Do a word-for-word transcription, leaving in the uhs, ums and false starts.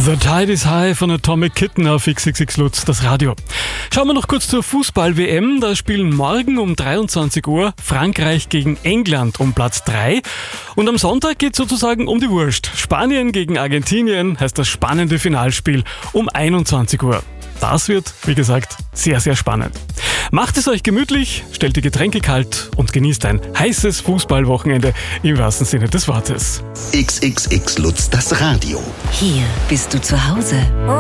The Tide is High von Atomic Kitten auf X X X Lutz, das Radio. Schauen wir noch kurz zur Fußball-W M. Da spielen morgen um dreiundzwanzig Uhr Frankreich gegen England um Platz drei. Und am Sonntag geht es sozusagen um die Wurst. Spanien gegen Argentinien heißt das spannende Finalspiel um einundzwanzig Uhr. Das wird, wie gesagt, sehr, sehr spannend. Macht es euch gemütlich, stellt die Getränke kalt und genießt ein heißes Fußballwochenende im wahrsten Sinne des Wortes. X X X Lutz, das Radio. Hier bist du zu Hause.